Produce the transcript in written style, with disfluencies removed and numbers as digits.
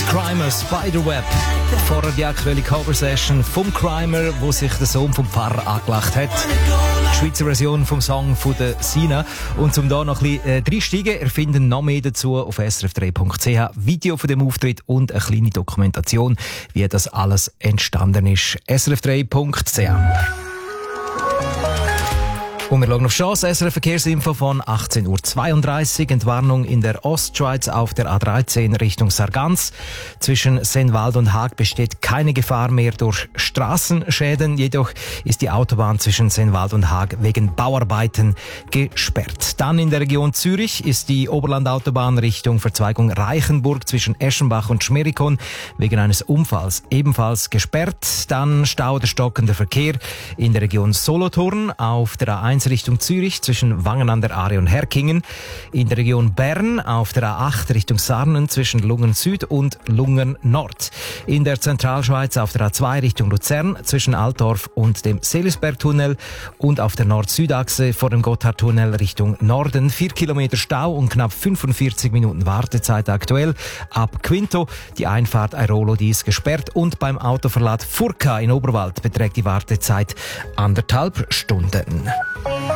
Crimer, Spiderweb. Vorher die aktuelle Cover-Session vom Crimer, wo sich der Sohn vom Pfarrer angelacht hat. Die Schweizer Version vom Song von der Sina. Und um da noch ein bisschen reinsteigen, ihr findet noch mehr dazu auf srf3.ch. Video von dem Auftritt und eine kleine Dokumentation, wie das alles entstanden ist. srf3.ch. Und wir schauen auf Chance. SRF Verkehrsinfo von 18.32 Uhr. Entwarnung in der Ostschweiz auf der A13 Richtung Sargans. Zwischen Sennwald und Haag besteht keine Gefahr mehr durch Straßenschäden. Jedoch ist die Autobahn zwischen Sennwald und Haag wegen Bauarbeiten gesperrt. Dann in der Region Zürich ist die Oberlandautobahn Richtung Verzweigung Reichenburg zwischen Eschenbach und Schmerikon wegen eines Unfalls ebenfalls gesperrt. Dann Stau der stockende Verkehr in der Region Solothurn auf der A1 Richtung Zürich zwischen Wangen an der Aare und Herkingen. In der Region Bern auf der A8 Richtung Sarnen zwischen Lungen Süd und Lungen Nord. In der Zentralschweiz auf der A2 Richtung Luzern zwischen Altdorf und dem Seelisbergtunnel und auf der Nord-Süd-Achse vor dem Gotthardtunnel Richtung Norden 4 Kilometer Stau und knapp 45 Minuten Wartezeit aktuell. Ab Quinto die Einfahrt Airolo, die ist gesperrt, und beim Autoverlad Furka in Oberwald beträgt die Wartezeit 1,5 Stunden.